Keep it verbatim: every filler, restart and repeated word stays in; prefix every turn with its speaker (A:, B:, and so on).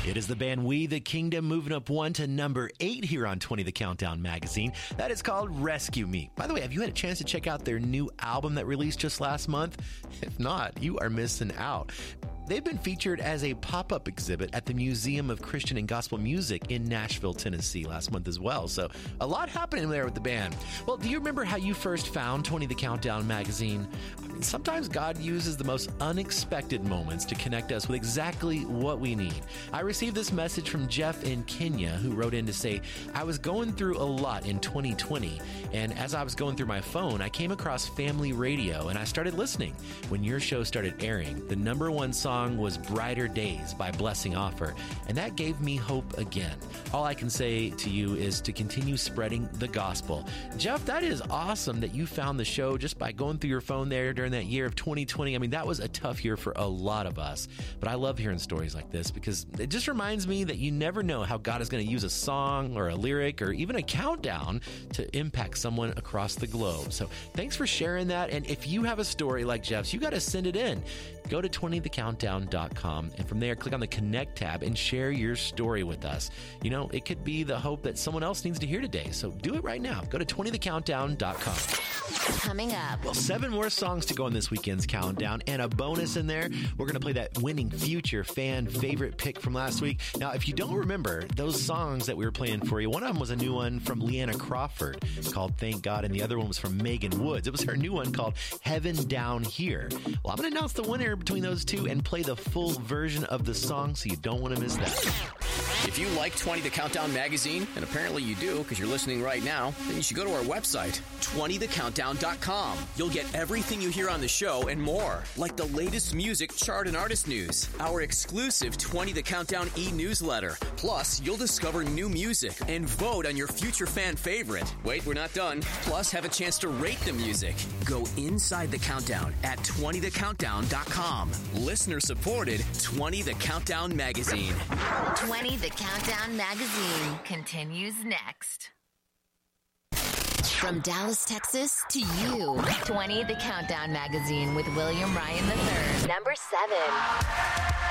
A: It is the band We the Kingdom moving up one to number eight here on twenty The Countdown magazine. That is called Rescue Me. By the way, have you had a chance to check out their new album that released just last month? If not, you are missing out. They've been featured as a pop-up exhibit at the Museum of Christian and Gospel Music in Nashville, Tennessee last month as well. So a lot happening there with the band. Well, do you remember how you first found twenty The Countdown magazine? I mean, sometimes God uses the most unexpected moments to connect us with exactly what we need. I received this message from Jeff in Kenya, who wrote in to say, I was going through a lot in twenty twenty, and as I was going through my phone, I came across Family Radio, and I started listening. When your show started airing, the number one song was Brighter Days by Blessing Offer, and that gave me hope again. All I can say to you is to continue spreading the gospel. Jeff, that is awesome that you found the show just by going through your phone there during that year of twenty twenty. I mean, that was a tough year for a lot of us, but I love hearing stories like this because it just reminds me that you never know how God is going to use a song or a lyric or even a countdown to impact someone across the globe. So thanks for sharing that. And if you have a story like Jeff's, you got to send it in. Go to twenty the countdown dot com, and from there, click on the Connect tab and share your story with us. You know, it could be the hope that someone else needs to hear today, so do it right now. Go to twenty the countdown dot com.
B: Coming up.
A: Well, seven more songs to go in this weekend's countdown, and a bonus in there. We're going to play that winning future fan favorite pick from last week. Now, if you don't remember those songs that we were playing for you, one of them was a new one from Leanna Crawford called Thank God, and the other one was from Megan Woods. It was her new one called Heaven Down Here. Well, I'm going to announce the winner between those two and play the full version of the song, so you don't want to miss that.
C: If you like twenty The Countdown magazine, and apparently you do because you're listening right now, then you should go to our website, twenty the countdown dot com. You'll get everything you hear on the show and more, like the latest music, chart, and artist news, our exclusive twenty The Countdown e-newsletter. Plus, you'll discover new music and vote on your future fan favorite. Wait, we're not done. Plus, have a chance to rate the music. Go inside the countdown at twenty the countdown dot com. Listener supported twenty The Countdown magazine.
B: twenty The Countdown magazine continues next. From Dallas, Texas to you. twenty The Countdown magazine with William Ryan the third. Number seven.